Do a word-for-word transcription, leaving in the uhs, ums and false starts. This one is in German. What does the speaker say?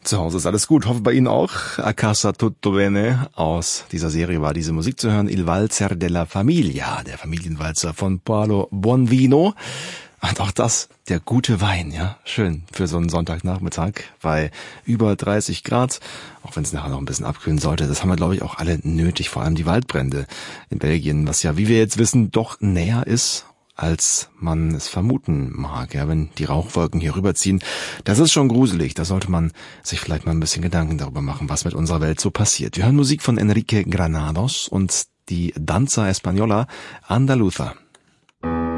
Zu Hause ist alles gut, hoffe bei Ihnen auch. A casa tutto bene. Aus dieser Serie war diese Musik zu hören. Il Valzer della Famiglia, der Familienwalzer von Paolo Bonvino. Und auch das, der gute Wein, ja, schön für so einen Sonntagnachmittag bei über dreißig Grad, auch wenn es nachher noch ein bisschen abkühlen sollte. Das haben wir, glaube ich, auch alle nötig, vor allem die Waldbrände in Belgien, was ja, wie wir jetzt wissen, doch näher ist, als man es vermuten mag, ja, wenn die Rauchwolken hier rüberziehen. Das ist schon gruselig, da sollte man sich vielleicht mal ein bisschen Gedanken darüber machen, was mit unserer Welt so passiert. Wir hören Musik von Enrique Granados und die Danza Española Andaluza.